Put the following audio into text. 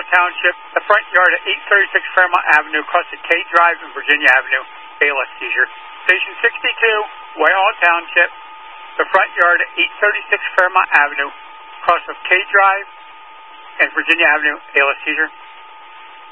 Township, the front yard at 836 Fairmont Avenue, across the K Drive and Virginia Avenue, ALS seizure. Station 62, Whitehall Township, the front yard at 836 Fairmont Avenue, across the K Drive and Virginia Avenue, ALS seizure.